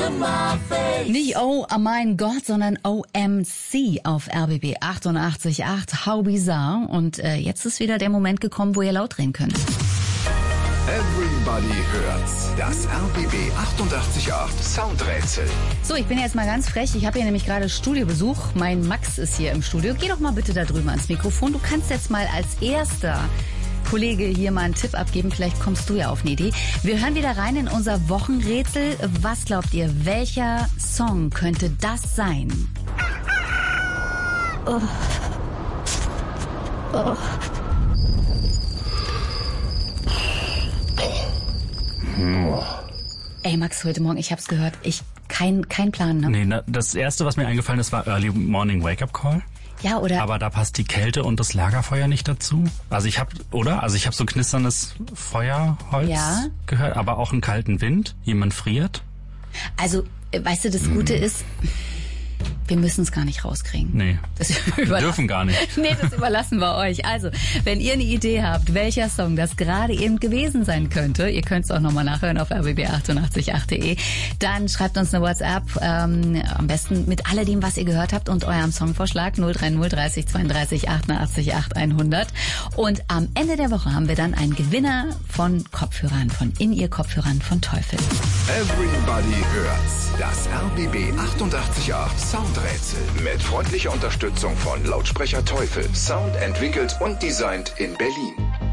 Nicht Oh mein Gott, sondern OMC auf RBB 88.8. How bizarre. Und jetzt ist wieder der Moment gekommen, wo ihr laut drehen könnt. Everybody hört's. Das RBB 88.8 Soundrätsel. So, ich bin jetzt mal ganz frech. Ich habe hier nämlich gerade Studiobesuch. Mein Max ist hier im Studio. Geh doch mal bitte da drüben ans Mikrofon. Du kannst jetzt mal als erster Kollege hier mal einen Tipp abgeben. Vielleicht kommst du ja auf eine Idee. Wir hören wieder rein in unser Wochenrätsel. Was glaubt ihr, welcher Song könnte das sein? Oh. Oh. Ey Max, heute Morgen, ich hab's gehört. Kein Plan, ne? Nee, das erste, was mir eingefallen ist, war Early Morning Wake-up Call. Ja, oder? Aber da passt die Kälte und das Lagerfeuer nicht dazu. Also ich habe so knisterndes Feuerholz gehört, aber auch einen kalten Wind. Jemand friert. Also, weißt du, das Gute ist, wir müssen es gar nicht rauskriegen. Nee, wir dürfen gar nicht. Nee, das überlassen wir euch. Also, wenn ihr eine Idee habt, welcher Song das gerade eben gewesen sein könnte, ihr könnt es auch nochmal nachhören auf rbb888.de, dann schreibt uns eine WhatsApp, am besten mit alledem, was ihr gehört habt und eurem Songvorschlag 030 30 32 88 800. Und am Ende der Woche haben wir dann einen Gewinner von Kopfhörern, von In-Ear-Kopfhörern von Teufel. Everybody hört's. Das RBB 88.8 Soundrätsel mit freundlicher Unterstützung von Lautsprecher Teufel. Sound entwickelt und designt in Berlin.